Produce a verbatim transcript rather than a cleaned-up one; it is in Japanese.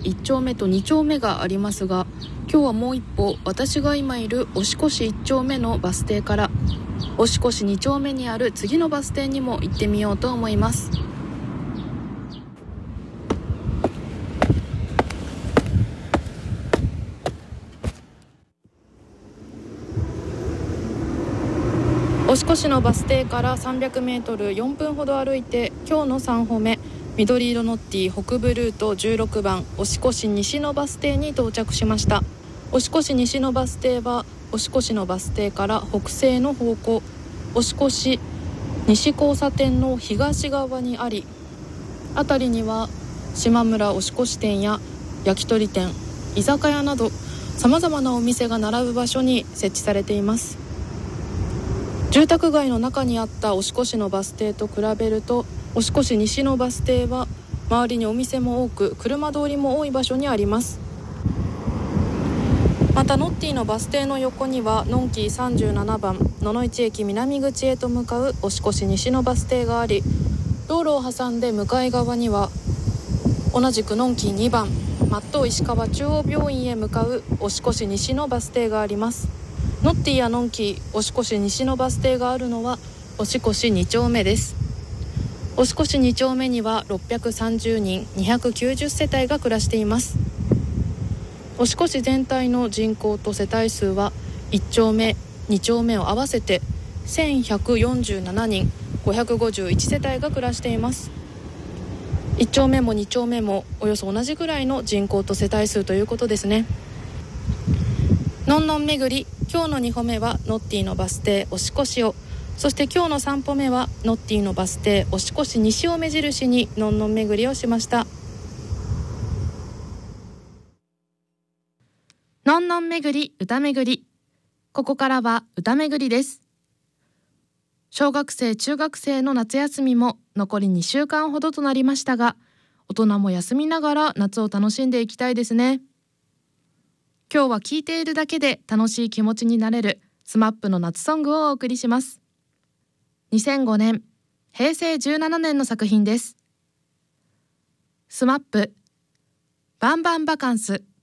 いち丁目とに丁目がありますが、今日はもう一歩私が今いる押越いち丁目のバス停から押越に丁目にある次のバス停にも行ってみようと思います。押越のバス停からさんびゃくメートル、よんぷんほど歩いて、今日のさん歩目、緑色ノッティ北部ルートじゅうろくばん押越西のバス停に到着しました。押越西のバス停は押越のバス停から北西の方向、押越西交差点の東側にあり、辺りには島村押越店や焼き鳥店、居酒屋などさまざまなお店が並ぶ場所に設置されています。住宅街の中にあった押越のバス停と比べると、押越西のバス停は周りにお店も多く、車通りも多い場所にあります。またノッティのバス停の横にはのんきさんじゅうななばん野々市駅南口へと向かう押越西のバス停があり、道路を挟んで向かい側には同じくのんきにばん松任石川中央病院へ向かう押越西のバス停があります。ノッティやのんき押越西のバス停があるのは押越に丁目です。押越に丁目にはろっぴゃくさんじゅうにんにひゃくきゅうじゅう世帯が暮らしています。押越全体の人口と世帯数はいち丁目に丁目を合わせてせんひゃくよんじゅうななにんごひゃくごじゅういち世帯が暮らしています。いち丁目もに丁目もおよそ同じくらいの人口と世帯数ということですね。のんのん巡り、今日のに歩目はノッティのバス停押越を、そして今日のさん歩目はノッティのバス停押越西を目印にのんのん巡りをしました。のんのん巡り、歌巡り。ここからは歌巡りです。小学生中学生の夏休みも残りにしゅうかんほどとなりましたが、大人も休みながら夏を楽しんでいきたいですね。今日は聴いているだけで楽しい気持ちになれるスマップの夏ソングをお送りします。にせんごねん、へいせいじゅうななねんの作品です。スマップ、バンバンバカンス。